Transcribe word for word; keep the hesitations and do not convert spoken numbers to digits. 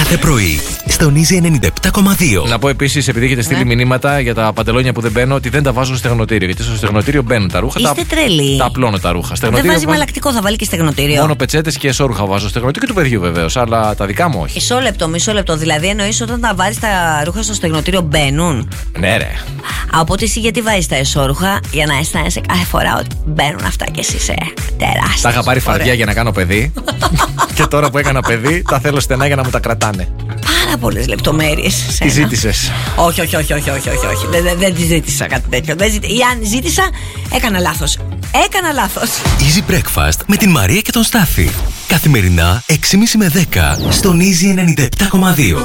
Κάθε πρωί στον Easy ενενήντα επτά κόμμα δύο. Να πω επίσης, επειδή έχετε στείλει ναι. μηνύματα για τα παντελόνια που δεν μπαίνω, ότι δεν τα βάζω στο στεγνοτήριο. Γιατί στο στεγνοτήριο μπαίνουν τα ρούχα. Είστε τα, τρελοί. Τα απλώνω τα ρούχα. Δεν βάζει βάζω... μαλακτικό, θα βάλει και στεγνοτήριο. Μόνο πετσέτες και εσώρουχα βάζω στο στεγνοτήριο και του παιδιού βεβαίως. Αλλά τα δικά μου όχι. Μισό λεπτό, μισό λεπτό. Δηλαδή εννοείς όταν τα βάζεις τα ρούχα στο στεγνοτήριο μπαίνουν. Ναι, ρε. Α, οπότε εσύ γιατί βάζεις τα εσώρουχα? Για να αισθάνεσαι κάθε φορά ότι μπαίνουν αυτά και εσύ είσαι τεράστιο. Τα είχα πάρει φαρδιά για να κάνω παιδί. Και τώρα που έκανα παιδί, τα θέλω στενά για να μου τα κρατάνε. Πάρα πολλές λεπτομέρειες. Τι ζήτησες? Όχι, όχι, όχι, όχι, όχι, όχι, όχι. Δεν, δεν, δεν τη ζήτησα κάτι τέτοιο. Δεν ζήτη... Ή αν ζήτησα, έκανα λάθος. Έκανα λάθος. Easy Breakfast με την Μαρία και τον Στάφη. Καθημερινά έξι και μισή με δέκα στον Easy ενενήντα επτά κόμμα δύο.